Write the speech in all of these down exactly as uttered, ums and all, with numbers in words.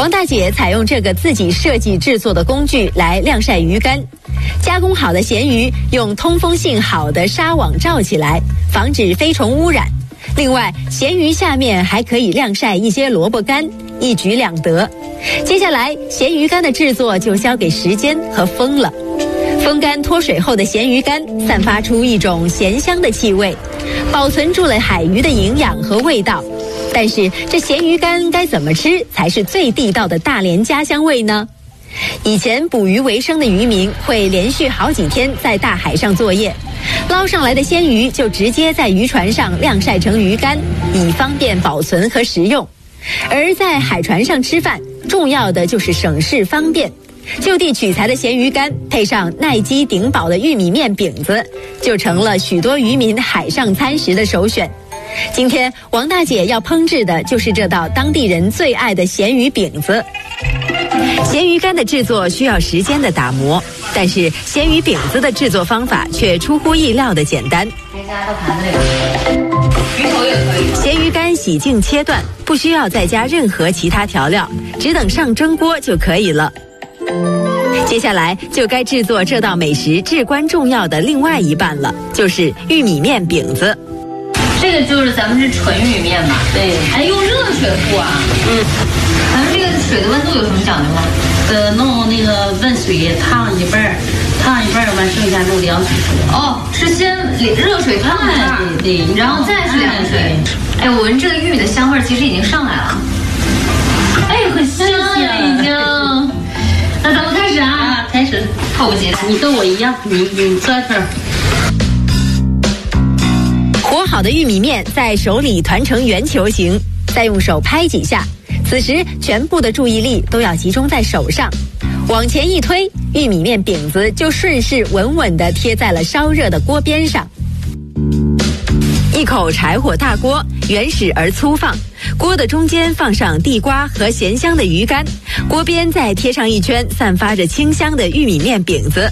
王大姐采用这个自己设计制作的工具来晾晒鱼干，加工好的咸鱼用通风性好的纱网罩起来，防止飞虫污染。另外，咸鱼下面还可以晾晒一些萝卜干，一举两得。接下来，咸鱼干的制作就交给时间和风了。风干脱水后的咸鱼干散发出一种咸香的气味，保存住了海鱼的营养和味道。但是这咸鱼干该怎么吃才是最地道的大连家乡味呢？以前捕鱼为生的渔民会连续好几天在大海上作业，捞上来的鲜鱼就直接在渔船上晾晒成鱼干，以方便保存和食用。而在海船上吃饭，重要的就是省事方便。就地取材的咸鱼干配上耐饥顶饱的玉米面饼子，就成了许多渔民海上餐食的首选。今天王大姐要烹制的就是这道当地人最爱的咸鱼饼子。咸鱼干的制作需要时间的打磨，但是咸鱼饼子的制作方法却出乎意料的简单。咸鱼干洗净切断，不需要再加任何其他调料，只等上蒸锅就可以了。接下来就该制作这道美食至关重要的另外一半了，就是玉米面饼子。 这个就是咱们是纯玉米面嘛，对，还用热水和啊。嗯，咱们这个水的温度有什么讲究吗？呃，弄那个温水烫一半儿，烫一半儿完剩下弄凉水。哦，是先热水烫一下，对对，然后再是凉水。哎，我闻这个玉米的香味儿其实已经上来了。哎，很香呀，已经。那咱们开始啊！啊，开始，迫不及待。你跟我一样，你你坐这儿。 和好的玉米面在手里团成圆球形，再用手拍几下，此时全部的注意力都要集中在手上。往前一推，玉米面饼子就顺势稳稳地贴在了烧热的锅边上。一口柴火大锅，原始而粗放，锅的中间放上地瓜和咸香的鱼干，锅边再贴上一圈散发着清香的玉米面饼子。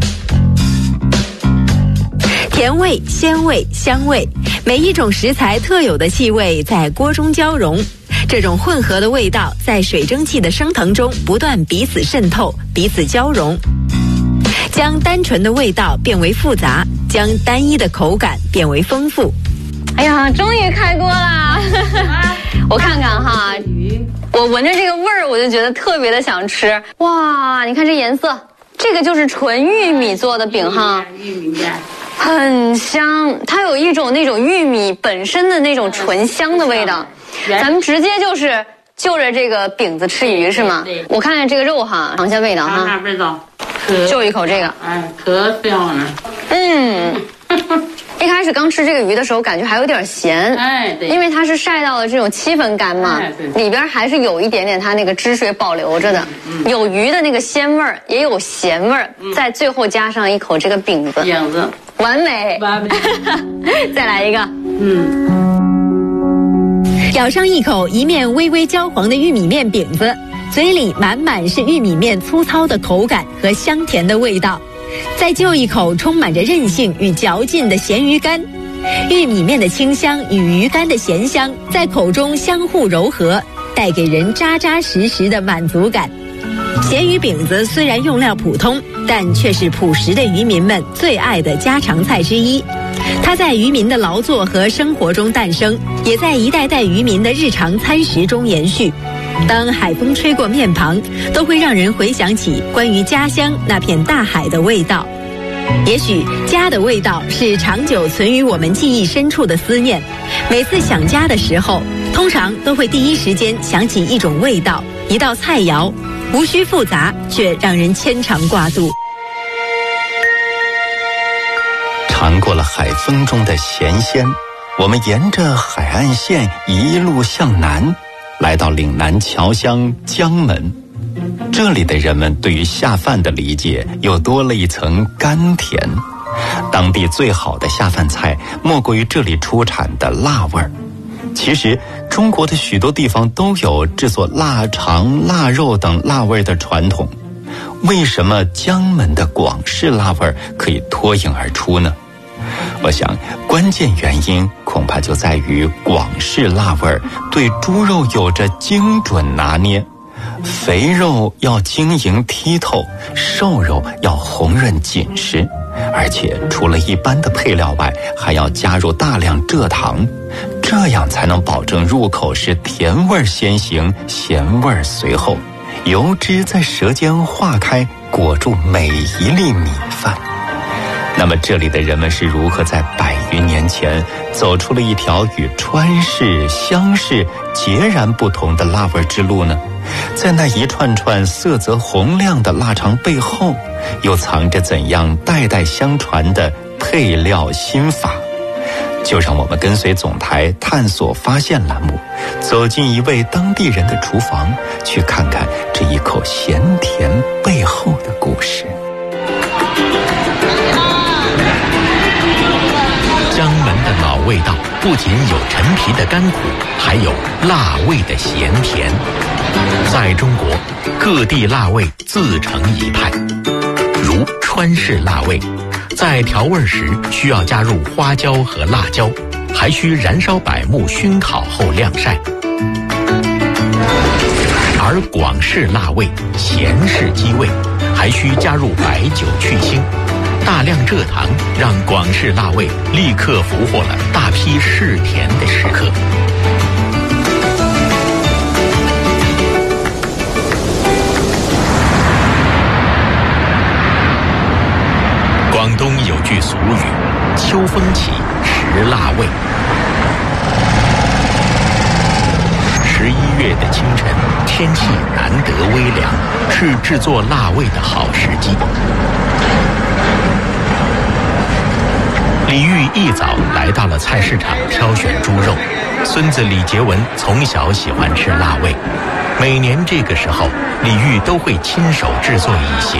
甜味、鲜味、香味，每一种食材特有的气味在锅中交融，这种混合的味道在水蒸气的升腾中不断彼此渗透、彼此交融，将单纯的味道变为复杂，将单一的口感变为丰富。 哎呀，终于开锅啦！我看看哈，我闻着这个味儿，我就觉得特别的想吃。哇，你看这颜色，这个就是纯玉米做的饼哈， 玉米面。 很香，它有一种那种玉米本身的那种醇香的味道。咱们直接就是就着这个饼子吃鱼是吗？我看看这个肉哈，尝一下味道哈。 味道， 就一口这个， 哎，可香了。 嗯，一开始刚吃这个鱼的时候，感觉还有点咸， 哎，对， 因为它是晒到了这种七分干嘛， 哎、 里边还是有一点点它那个汁水保留着的，嗯、有鱼的那个鲜味儿，也有咸味儿，嗯、在最后加上一口这个饼子， 饼子。 完美， 完美， 再来一个。 嗯， 咬上一口一面微微焦黄的玉米面饼子，嘴里满满是玉米面粗糙的口感和香甜的味道。再就一口充满着韧性与嚼劲的咸鱼干，玉米面的清香与鱼干的咸香在口中相互柔合，带给人扎扎实实的满足感。咸鱼饼子虽然用料普通，但却是朴实的渔民们最爱的家常菜之一。它在渔民的劳作和生活中诞生，也在一代代渔民的日常餐食中延续。当海风吹过面庞，都会让人回想起关于家乡那片大海的味道。也许家的味道是长久存于我们记忆深处的思念，每次想家的时候，通常都会第一时间想起一种味道，一道菜肴，无需复杂，却让人牵肠挂肚。 尝过了海风中的咸鲜，我们沿着海岸线一路向南，来到岭南侨乡江门。这里的人们对于下饭的理解又多了一层甘甜。当地最好的下饭菜莫过于这里出产的辣味儿。其实中国的许多地方都有制作腊肠、腊肉等辣味的传统，为什么江门的广式辣味可以脱颖而出呢？我想关键原因恐怕就在于广式辣味对猪肉有着精准拿捏， 肥肉要晶莹剔透，瘦肉要红润紧实，而且除了一般的配料外，还要加入大量蔗糖，这样才能保证入口时甜味先行，咸味随后，油脂在舌尖化开，裹住每一粒米饭。那么这里的人们是如何在百余年前走出了一条与川式、湘式截然不同的辣味之路呢？在那一串串色泽红亮的腊肠背后，又藏着怎样代代相传的配料心法？就让我们跟随总台探索发现栏目，走进一位当地人的厨房，去看看这一口咸甜背后的故事。 江门的老味道不仅有陈皮的甘苦，还有辣味的咸甜。在中国，各地辣味自成一派，如川式辣味，在调味时需要加入花椒和辣椒，还需燃烧柏木熏烤后晾晒。而广式辣味，咸式鸡味，还需加入白酒去腥。大量蔗糖让广式辣味立刻俘获了大批嗜甜的食客。广东有句俗语：秋风起，食辣味。十一月的清晨，天气难得微凉，是制作辣味的好时机。李煜一早来到了菜市场挑选猪肉，孙子李杰文从小喜欢吃辣味，每年这个时候，李煜都会亲手制作一些。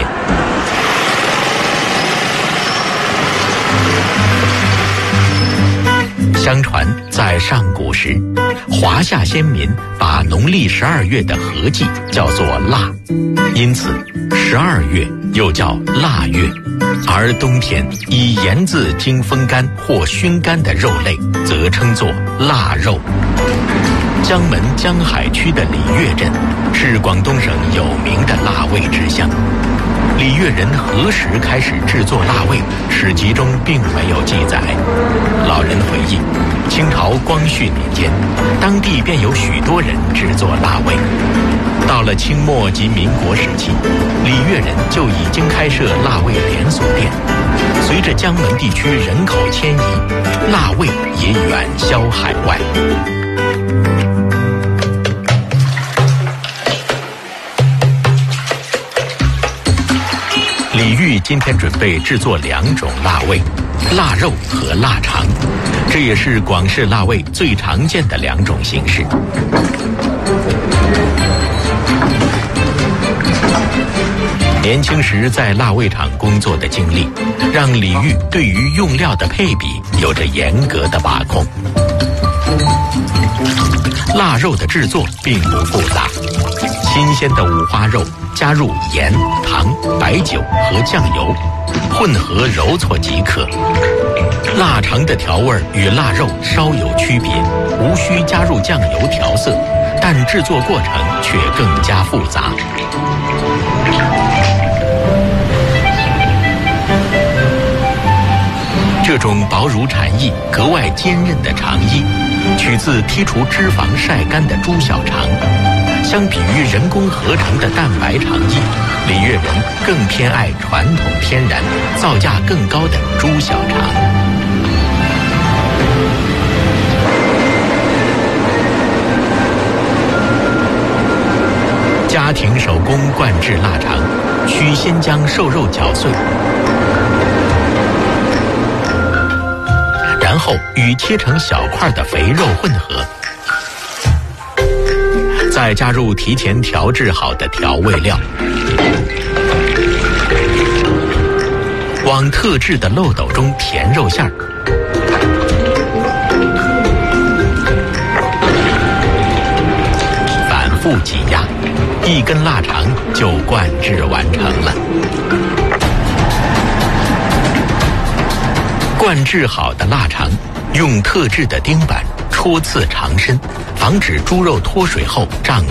相传在上古时，华夏先民把农历十二月的合季叫做腊，因此十二月又叫腊月。而冬天以盐渍经风干或熏干的肉类则称作腊肉。江门江海区的李岳镇是广东省有名的辣味之乡。李岳人何时开始制作腊味，史籍中并没有记载。老人回忆，清朝光绪年间，当地便有许多人制作腊味。到了清末及民国时期，李岳人就已经开设腊味连锁店。随着江门地区人口迁移，腊味也远销海外。李煜今天准备制作两种腊味，腊肉和腊肠，这也是广式腊味最常见的两种形式。年轻时在腊味厂工作的经历，让李煜对于用料的配比有着严格的把控。腊肉的制作并不复杂，新鲜的五花肉加入盐、糖、白酒和酱油，混合揉搓即可。腊肠的调味与腊肉稍有区别，无需加入酱油调色，但制作过程却更加复杂。这种薄如蝉翼、格外坚韧的肠衣，取自剔除脂肪晒干的猪小肠。相比于人工合成的蛋白肠衣，李岳人更偏爱传统天然、造价更高的猪小肠。家庭手工灌制腊肠，需先将瘦肉绞碎，然后与切成小块的肥肉混合，再加入提前调制好的调味料，往特制的漏斗中填肉馅儿，反复挤压，一根腊肠就灌制完成了。灌制好的腊肠用特制的钉板戳刺肠身，防止猪肉脱水后胀